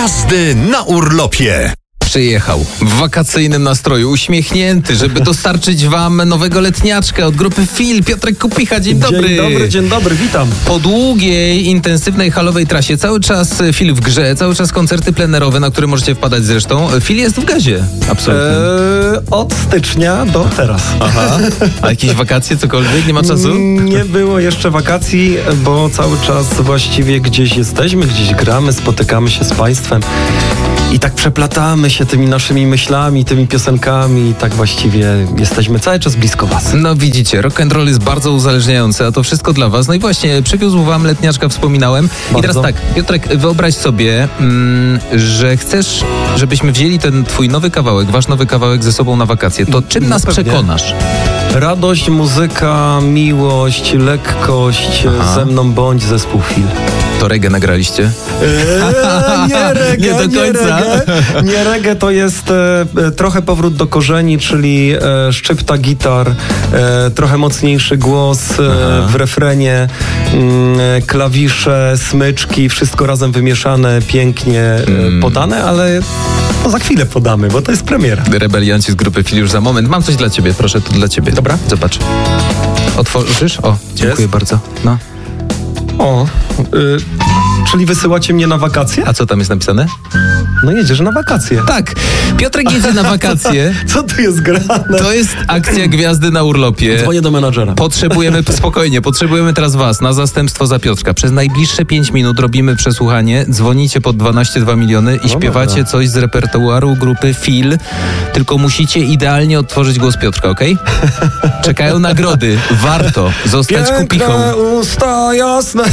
Gwiazdy na urlopie. Przyjechał w wakacyjnym nastroju, uśmiechnięty, żeby dostarczyć wam nowego letniaczka od grupy Fil. Piotrek Kupicha, dzień dobry. Dzień dobry, witam. Po długiej, intensywnej halowej trasie cały czas Fil w grze, cały czas koncerty plenerowe, na które możecie wpadać zresztą. Fil jest w gazie, absolutnie. Od stycznia do teraz. Aha. A jakieś wakacje, cokolwiek? Nie ma czasu? Nie było jeszcze wakacji, bo cały czas właściwie gdzieś jesteśmy, gdzieś gramy, spotykamy się z państwem i tak przeplatamy się tymi naszymi myślami, tymi piosenkami i tak właściwie jesteśmy cały czas blisko was. No widzicie, rock and roll jest bardzo uzależniający, a to wszystko dla was. No i właśnie, przywiózł wam letniaczka, wspominałem. Bardzo. I teraz tak, Piotrek, wyobraź sobie, że chcesz, żebyśmy wzięli ten twój nowy kawałek, wasz nowy kawałek ze sobą na wakacje. To czym nas pewnie. przekonasz? Radość, muzyka, miłość, lekkość, ze mną bądź zespół Fil. To reggae nagraliście? Nie reggae, Nie do końca. Nie reggae, to jest trochę powrót do korzeni, czyli szczypta gitar, trochę mocniejszy głos w refrenie, klawisze, smyczki, wszystko razem wymieszane, pięknie podane, ale to za chwilę podamy, bo to jest premiera. Rebelianci z grupy Fil już za moment. Mam coś dla ciebie, proszę, to dla ciebie. Dobra, zobacz. Otworzysz? O, dziękuję bardzo. No. O, czyli wysyłacie mnie na wakacje? A co tam jest napisane? No jedziesz na wakacje. Tak, Piotrek jedzie na wakacje. Co tu jest grane? To jest akcja Gwiazdy na urlopie. Dzwonię do menadżera. Potrzebujemy teraz was na zastępstwo za Piotrka. Przez najbliższe 5 minut robimy przesłuchanie, dzwonicie pod 12,2 miliony i śpiewacie coś z repertuaru grupy Fil, tylko musicie idealnie odtworzyć głos Piotrka, okej? Czekają nagrody. Warto zostać kupichą. Piękne usta, jasne.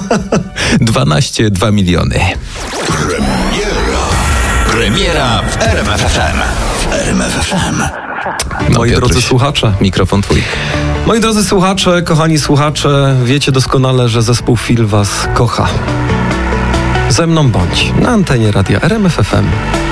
12,2 miliony. Premiera w RMF FM. No, Moi Piotruś, drodzy słuchacze. mikrofon twój. Moi drodzy słuchacze, kochani słuchacze, wiecie doskonale, że zespół Fil was kocha. Ze mną bądź na antenie radia RMF FM.